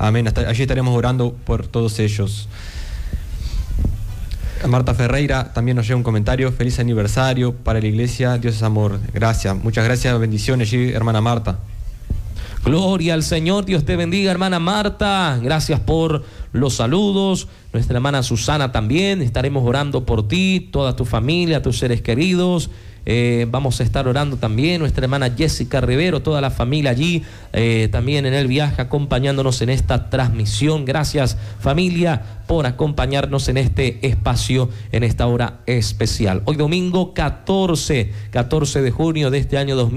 Amén. Allí estaremos orando por todos ellos. Marta Ferreira también nos lleva un comentario. Feliz aniversario para la iglesia. Dios es amor. Gracias. Muchas gracias. Bendiciones, hermana Marta. Gloria al Señor. Dios te bendiga, hermana Marta. Gracias por los saludos. Nuestra hermana Susana también. Estaremos orando por ti, toda tu familia, tus seres queridos. Vamos a estar orando también. Nuestra hermana Jessica Rivero, toda la familia allí, también en el viaje, acompañándonos en esta transmisión. Gracias, familia, por acompañarnos en este espacio, en esta hora especial. Hoy domingo 14 de junio de este año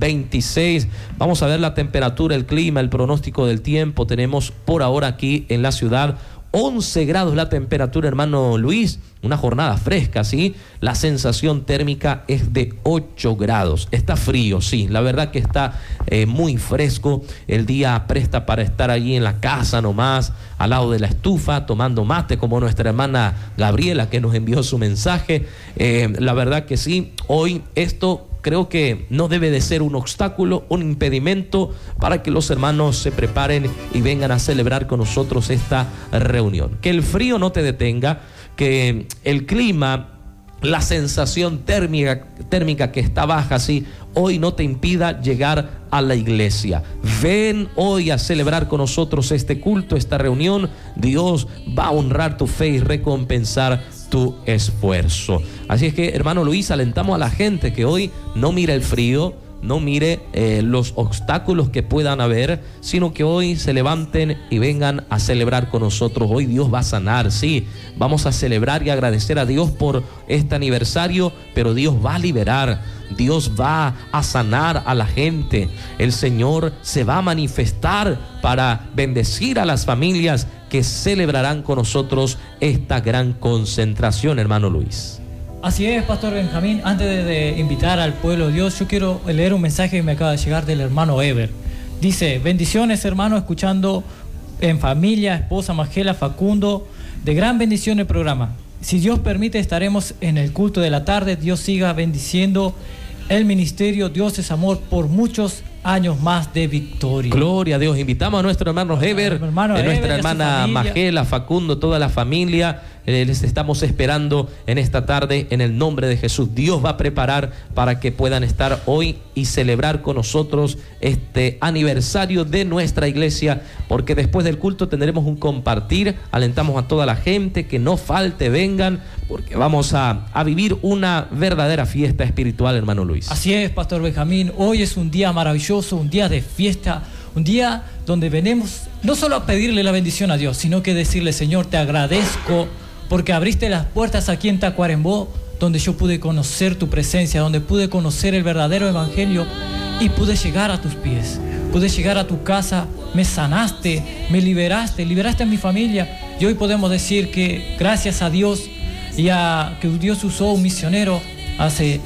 2026. Vamos a ver la temperatura, el clima, el pronóstico del tiempo. Tenemos por ahora aquí en la ciudad 11 grados la temperatura, hermano Luis, una jornada fresca, ¿sí? La sensación térmica es de 8 grados. Está frío, sí, la verdad que está muy fresco. El día presta para estar allí en la casa nomás, al lado de la estufa, tomando mate, como nuestra hermana Gabriela, que nos envió su mensaje. La verdad que sí, hoy esto creo que no debe de ser un obstáculo, un impedimento para que los hermanos se preparen y vengan a celebrar con nosotros esta reunión. Que el frío no te detenga, que el clima, la sensación térmica que está baja, sí, hoy no te impida llegar a la iglesia. Ven hoy a celebrar con nosotros este culto, esta reunión. Dios va a honrar tu fe y recompensar tu esfuerzo. Así es que, hermano Luis, alentamos a la gente que hoy no mire el frío, no mire los obstáculos que puedan haber, sino que hoy se levanten y vengan a celebrar con nosotros. Hoy Dios va a sanar, sí, vamos a celebrar y agradecer a Dios por este aniversario, pero Dios va a liberar, Dios va a sanar a la gente. El Señor se va a manifestar para bendecir a las familias que celebrarán con nosotros esta gran concentración, hermano Luis. Así es, Pastor Benjamín. Antes de invitar al pueblo de Dios, yo quiero leer un mensaje que me acaba de llegar del hermano Ever. Dice: bendiciones, hermano, escuchando en familia, esposa Magela, Facundo, de gran bendición el programa. Si Dios permite, estaremos en el culto de la tarde. Dios siga bendiciendo el ministerio. Dios es amor por muchos años más de victoria. Gloria a Dios. Invitamos a nuestro hermano Ever, nuestra hermana Magela, Facundo, toda la familia. Les estamos esperando en esta tarde en el nombre de Jesús. Dios va a preparar para que puedan estar hoy y celebrar con nosotros este aniversario de nuestra iglesia, porque después del culto tendremos un compartir. Alentamos a toda la gente que no falte, vengan, porque vamos a vivir una verdadera fiesta espiritual, hermano Luis. Así es, Pastor Benjamín. Hoy es un día maravilloso, un día de fiesta, un día donde venimos no solo a pedirle la bendición a Dios, sino que decirle: Señor, te agradezco porque abriste las puertas aquí en Tacuarembó, donde yo pude conocer tu presencia, donde pude conocer el verdadero evangelio y pude llegar a tus pies, pude llegar a tu casa, me sanaste, me liberaste a mi familia. Y hoy podemos decir que gracias a Dios y a que Dios usó un misionero hace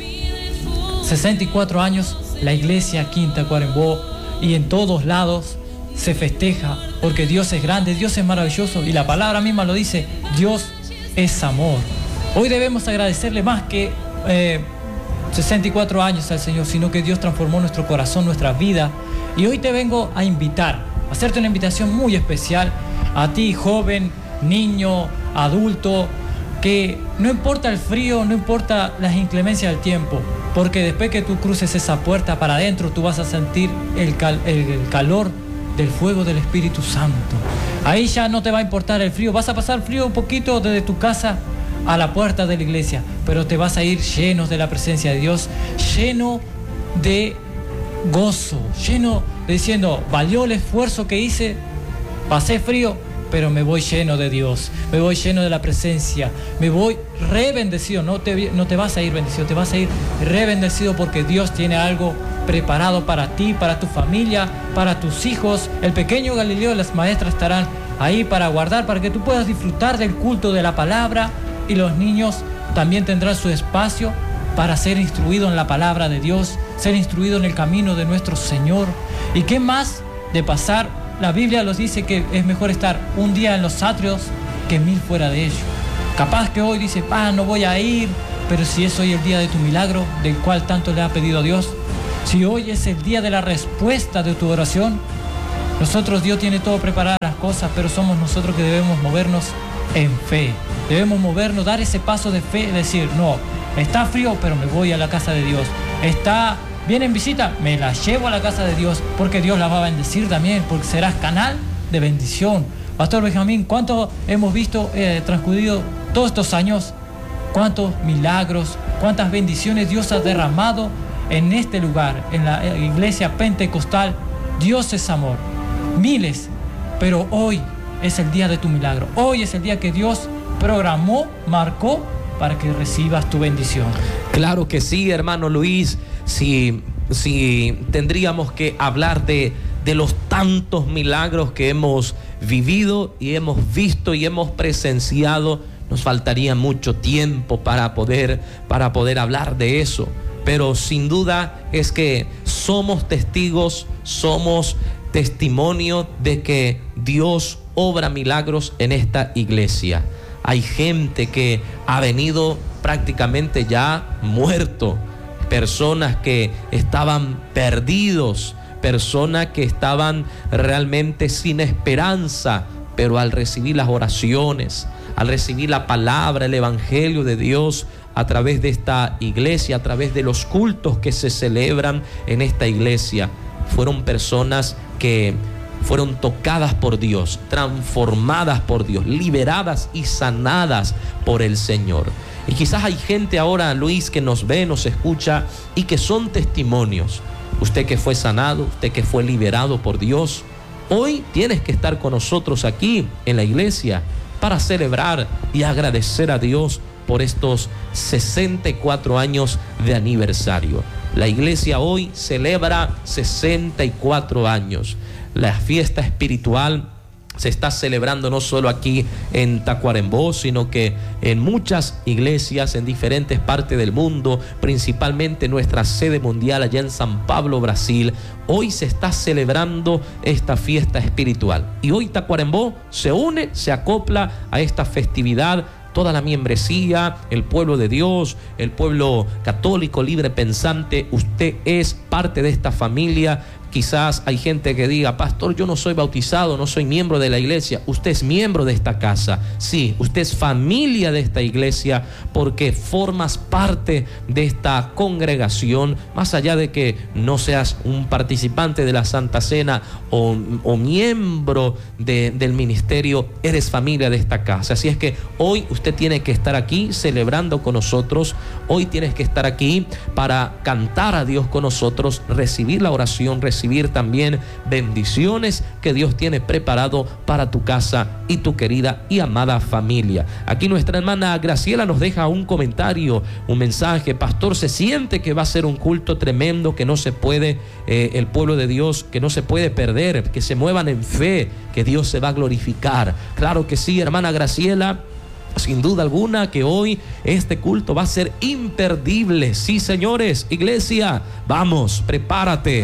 64 años, la iglesia aquí en Tacuarembó y en todos lados se festeja, porque Dios es grande, Dios es maravilloso, y la palabra misma lo dice: Dios es amor. Hoy debemos agradecerle más que 64 años al Señor, sino que Dios transformó nuestro corazón, nuestra vida. Y hoy te vengo a invitar, a hacerte una invitación muy especial a ti, joven, niño, adulto, que no importa el frío, no importa las inclemencias del tiempo, porque después que tú cruces esa puerta para adentro, tú vas a sentir el calor del fuego del Espíritu Santo. Ahí ya no te va a importar el frío, vas a pasar frío un poquito desde tu casa a la puerta de la iglesia, pero te vas a ir llenos de la presencia de Dios, lleno de gozo, lleno de diciendo: valió el esfuerzo que hice, pasé frío, pero me voy lleno de Dios, me voy lleno de la presencia, me voy re bendecido. No te vas a ir bendecido, te vas a ir re bendecido, porque Dios tiene algo preparado para ti, para tu familia, para tus hijos. El pequeño Galileo y las maestras estarán ahí para guardar, para que tú puedas disfrutar del culto de la palabra, y los niños también tendrán su espacio para ser instruidos en la palabra de Dios, ser instruidos en el camino de nuestro Señor. ¿Y qué más de pasar? La Biblia nos dice que es mejor estar un día en los atrios que 1000 fuera de ellos. Capaz que hoy dice: no voy a ir, pero si es hoy el día de tu milagro, del cual tanto le ha pedido a Dios, si hoy es el día de la respuesta de tu oración, Nosotros, Dios tiene todo preparado las cosas, pero somos nosotros que debemos movernos en fe. Debemos movernos, dar ese paso de fe, decir, no, está frío, pero me voy a la casa de Dios. Viene en visita, me la llevo a la casa de Dios, porque Dios la va a bendecir también, porque serás canal de bendición. Pastor Benjamín, ¿cuánto hemos visto transcurrido todos estos años? ¿Cuántos milagros, cuántas bendiciones Dios ha derramado en este lugar, en la iglesia pentecostal? Dios es amor, miles, pero hoy es el día de tu milagro. Hoy es el día que Dios programó, marcó para que recibas tu bendición. Claro que sí, hermano Luis. Si tendríamos que hablar de los tantos milagros que hemos vivido y hemos visto y hemos presenciado, nos faltaría mucho tiempo para poder hablar de eso. Pero sin duda es que somos testigos, somos testimonio de que Dios obra milagros en esta iglesia. Hay gente que ha venido prácticamente ya muerto, personas que estaban perdidos, personas que estaban realmente sin esperanza, pero al recibir las oraciones, al recibir la palabra, el evangelio de Dios a través de esta iglesia, a través de los cultos que se celebran en esta iglesia, fueron personas que fueron tocadas por Dios, transformadas por Dios, liberadas y sanadas por el Señor. Y quizás hay gente ahora, Luis, que nos ve, nos escucha y que son testimonios. Usted que fue sanado, usted que fue liberado por Dios, hoy tienes que estar con nosotros aquí en la iglesia para celebrar y agradecer a Dios por estos 64 años de aniversario. La iglesia hoy celebra 64 años. La fiesta espiritual se está celebrando no solo aquí en Tacuarembó, sino que en muchas iglesias en diferentes partes del mundo, principalmente nuestra sede mundial allá en San Pablo, Brasil. Hoy se está celebrando esta fiesta espiritual. Y hoy Tacuarembó se une, se acopla a esta festividad. Toda la membresía, el pueblo de Dios, el pueblo católico libre pensante, usted es parte de esta familia. Quizás hay gente que diga, pastor, yo no soy bautizado, no soy miembro de la iglesia. Usted es miembro de esta casa. Sí, usted es familia de esta iglesia porque formas parte de esta congregación. Más allá de que no seas un participante de la Santa Cena o miembro del ministerio, eres familia de esta casa. Así es que hoy usted tiene que estar aquí celebrando con nosotros. Hoy tienes que estar aquí para cantar a Dios con nosotros, recibir la oración, recibir también bendiciones que Dios tiene preparado para tu casa y tu querida y amada familia. Aquí nuestra hermana Graciela nos deja un comentario, un mensaje. Pastor, se siente que va a ser un culto tremendo, que no se puede, el pueblo de Dios, que no se puede perder, que se muevan en fe, que Dios se va a glorificar. Claro que sí, hermana Graciela. Sin duda alguna que hoy este culto va a ser imperdible. Sí, señores, iglesia, vamos, prepárate,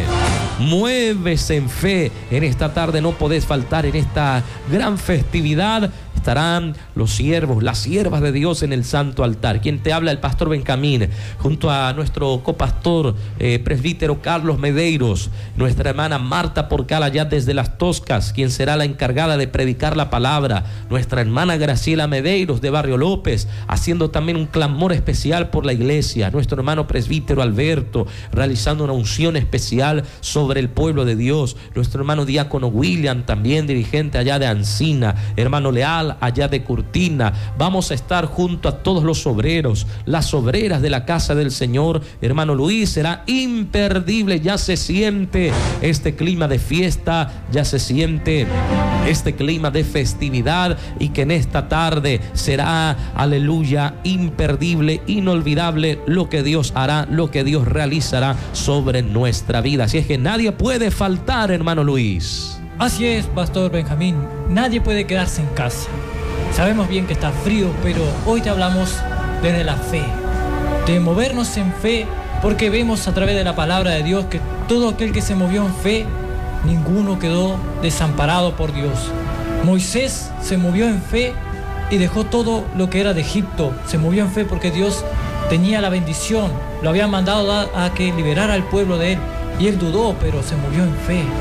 muévese en fe. En esta tarde no podés faltar en esta gran festividad. Estarán los siervos, las siervas de Dios en el santo altar. Quien te habla, el pastor Benjamín, junto a nuestro copastor, presbítero Carlos Medeiros, nuestra hermana Marta Porcal allá desde Las Toscas, quien será la encargada de predicar la palabra, nuestra hermana Graciela Medeiros de Barrio López, haciendo también un clamor especial por la iglesia, nuestro hermano presbítero Alberto, realizando una unción especial sobre el pueblo de Dios, nuestro hermano diácono William, también dirigente allá de Ancina, hermano Leal allá de Curtina. Vamos a estar junto a todos los obreros, las obreras de la casa del Señor. Hermano Luis, será imperdible. Ya se siente este clima de fiesta, ya se siente este clima de festividad, y que en esta tarde será, aleluya, imperdible, inolvidable lo que Dios hará, lo que Dios realizará sobre nuestra vida. Así es que nadie puede faltar, hermano Luis. Así es, pastor Benjamín, nadie puede quedarse en casa. Sabemos bien que está frío, pero hoy te hablamos desde la fe, de movernos en fe, porque vemos a través de la palabra de Dios que todo aquel que se movió en fe, ninguno quedó desamparado por Dios. Moisés se movió en fe y dejó todo lo que era de Egipto. Se movió en fe porque Dios tenía la bendición, lo había mandado a que liberara al pueblo de él, y él dudó, pero se movió en fe.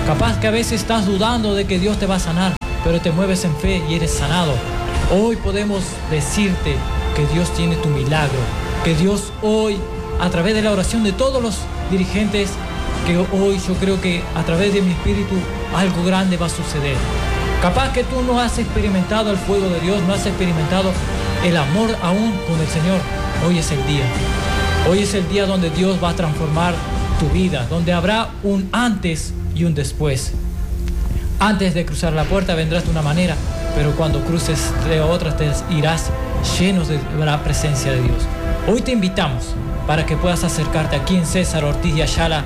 Capaz que a veces estás dudando de que Dios te va a sanar, pero te mueves en fe y eres sanado. Hoy podemos decirte que Dios tiene tu milagro, que Dios hoy, a través de la oración de todos los dirigentes, que hoy yo creo que a través de mi espíritu algo grande va a suceder. Capaz que tú no has experimentado el fuego de Dios, no has experimentado el amor aún con el Señor. Hoy es el día. Hoy es el día donde Dios va a transformar tu vida, donde habrá un antes y un después. Antes de cruzar la puerta vendrás de una manera, pero cuando cruces de otra te irás llenos de la presencia de Dios. Hoy te invitamos para que puedas acercarte aquí en César Ortiz y Ayala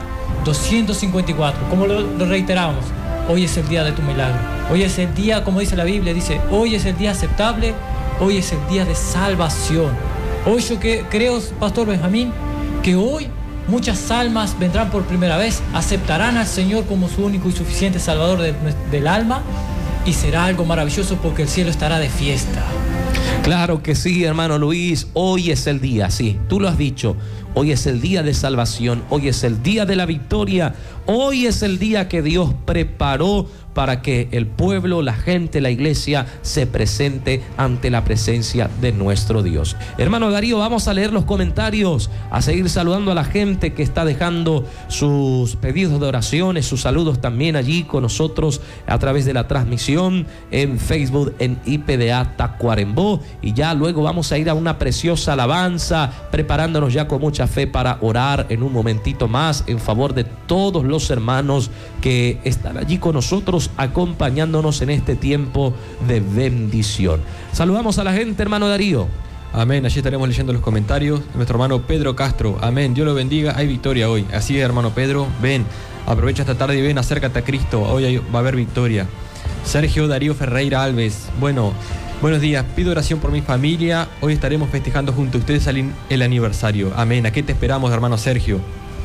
254. Como lo reiteramos, hoy es el día de tu milagro. Hoy es el día, como dice la Biblia, dice, hoy es el día aceptable, hoy es el día de salvación. Hoy yo creo, Pastor Benjamín, que hoy muchas almas vendrán por primera vez, aceptarán al Señor como su único y suficiente Salvador del alma, y será algo maravilloso porque el cielo estará de fiesta. Claro que sí, hermano Luis, hoy es el día, sí, tú lo has dicho, hoy es el día de salvación, hoy es el día de la victoria, hoy es el día que Dios preparó para que el pueblo, la gente, la iglesia se presente ante la presencia de nuestro Dios. Hermano Darío, vamos a leer los comentarios, a seguir saludando a la gente que está dejando sus pedidos de oraciones, sus saludos también allí con nosotros a través de la transmisión en Facebook, en IPDA Tacuarembó, y ya luego vamos a ir a una preciosa alabanza, preparándonos ya con mucha fe para orar en un momentito más en favor de todos los hermanos que están allí con nosotros, acompañándonos en este tiempo de bendición. Saludamos a la gente, hermano Darío. Amén, allí estaremos leyendo los comentarios. Nuestro hermano Pedro Castro, amén, Dios lo bendiga, hay victoria hoy. Así es, hermano Pedro, ven, aprovecha esta tarde y ven, acércate a Cristo, hoy va a haber victoria. Sergio Darío Ferreira Alves, buenos días, pido oración por mi familia, hoy estaremos festejando junto a ustedes el aniversario. Amén, ¿a qué te esperamos, hermano Sergio?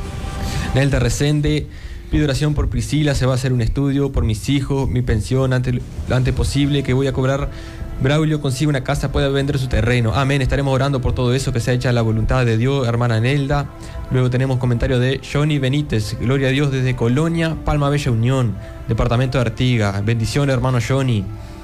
Nelda Resende, pido oración por Priscila, se va a hacer un estudio, por mis hijos, mi pensión, lo antes posible, que voy a cobrar. Braulio consigue una casa, puede vender su terreno. Amén, estaremos orando por todo eso, que sea hecha la voluntad de Dios, hermana Nelda. Luego tenemos comentario de Johnny Benítez, gloria a Dios desde Colonia, Palma Bella Unión, departamento de Artigas. Bendición, hermano Johnny.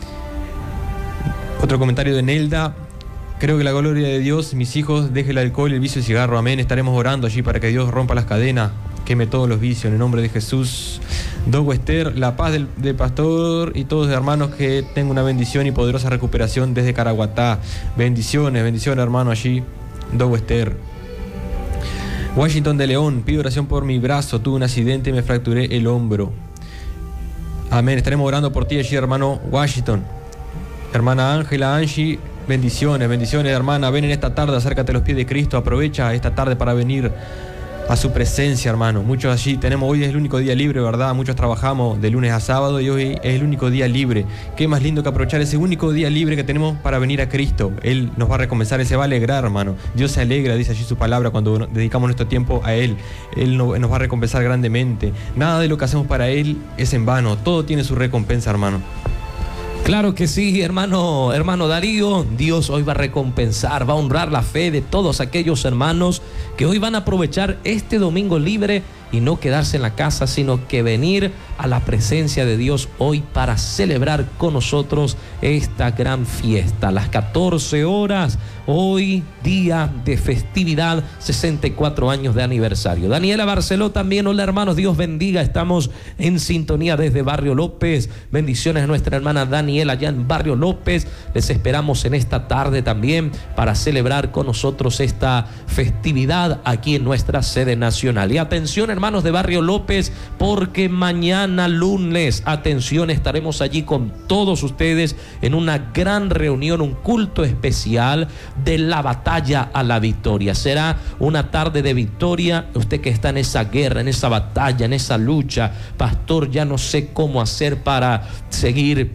Otro comentario de Nelda, creo que la gloria de Dios, mis hijos, deje el alcohol y el vicio de cigarro. Amén, estaremos orando allí para que Dios rompa las cadenas, queme todos los vicios en el nombre de Jesús. Dogo Esther, la paz del pastor y todos los hermanos, que tengan una bendición y poderosa recuperación desde Caraguatá. Bendiciones, hermano allí. Dogo Esther. Washington de León, pido oración por mi brazo, tuve un accidente y me fracturé el hombro. Amén, estaremos orando por ti allí, hermano Washington. Hermana Ángela, Angie, bendiciones, hermana, ven en esta tarde, acércate a los pies de Cristo, aprovecha esta tarde para venir a su presencia, hermano. Muchos allí hoy es el único día libre, ¿verdad? Muchos trabajamos de lunes a sábado y hoy es el único día libre. Qué más lindo que aprovechar ese único día libre que tenemos para venir a Cristo. Él nos va a recompensar, Él se va a alegrar, hermano. Dios se alegra, dice allí su palabra, cuando dedicamos nuestro tiempo a Él. Él nos va a recompensar grandemente. Nada de lo que hacemos para Él es en vano. Todo tiene su recompensa, hermano. Claro que sí, hermano Darío. Dios hoy va a recompensar, va a honrar la fe de todos aquellos hermanos que hoy van a aprovechar este domingo libre y no quedarse en la casa, sino que venir a la presencia de Dios hoy para celebrar con nosotros esta gran fiesta. A las 14 horas, hoy día de festividad, 64 años de aniversario. Daniela Barceló también, hola hermanos, Dios bendiga, estamos en sintonía desde Barrio López. Bendiciones a nuestra hermana Daniela allá en Barrio López. Les esperamos en esta tarde también para celebrar con nosotros esta festividad aquí en nuestra sede nacional. Y atención, hermanos de Barrio López, porque mañana lunes, atención, estaremos allí con todos ustedes en una gran reunión, un culto especial de la batalla a la victoria. Será una tarde de victoria. Usted que está en esa guerra, en esa batalla, en esa lucha, pastor, ya no sé cómo hacer para seguir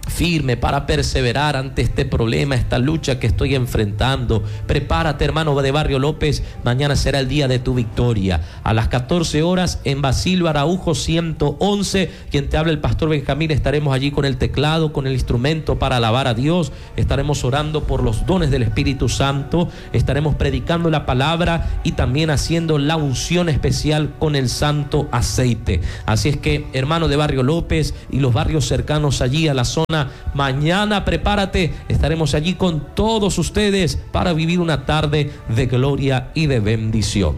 firme, para perseverar ante este problema, esta lucha que estoy enfrentando. Prepárate, hermano de Barrio López, mañana será el día de tu victoria. A las 14 horas en Basilio Araujo 111, quien te habla el pastor Benjamín, estaremos allí con el teclado, con el instrumento para alabar a Dios. Estaremos orando por los dones del Espíritu Santo, estaremos predicando la palabra y también haciendo la unción especial con el santo aceite. Así es que, hermano de Barrio López y los barrios cercanos allí a la zona, mañana prepárate, estaremos allí con todos ustedes para vivir una tarde de gloria y de bendición.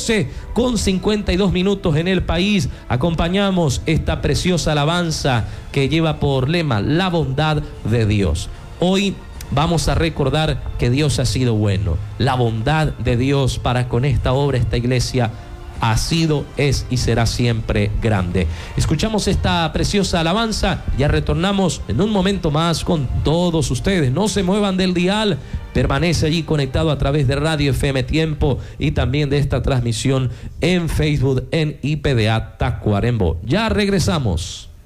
12:52 en el país. Acompañamos esta preciosa alabanza que lleva por lema la bondad de Dios. Hoy vamos a recordar que Dios ha sido bueno. La bondad de Dios para con esta obra, esta iglesia, ha sido, es y será siempre grande. Escuchamos esta preciosa alabanza, ya retornamos en un momento más con todos ustedes. No se muevan del dial, permanece allí conectado a través de Radio FM Tiempo y también de esta transmisión en Facebook en IPDA Tacuarembó. Ya regresamos.